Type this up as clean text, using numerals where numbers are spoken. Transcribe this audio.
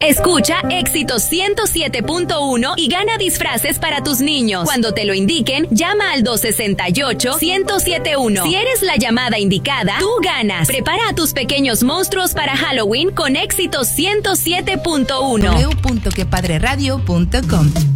Escucha Éxito 107.1 y gana disfraces para tus niños. Cuando te lo indiquen, llama al 268-1071. Si eres la llamada indicada, tú ganas. Prepara a tus pequeños monstruos para Halloween con Éxito 107.1. www.quepadreradio.com